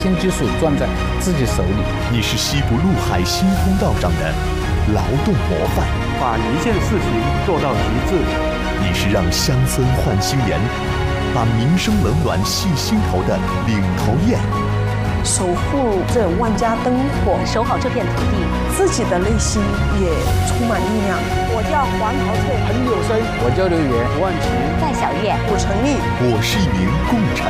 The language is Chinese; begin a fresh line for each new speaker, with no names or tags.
千基数攥在自己手里。
你是西部陆海新通道上的劳动模范，
把一件事情做到极致。
你是让乡村换新颜，把民生冷暖系心头的领头雁。
守护这万家灯火，
守好这片土地，
自己的内心也充满力量。
我叫黄豪翠，
很有声。我叫刘源，
万奇，
范小月，
武成立。
我是一名共产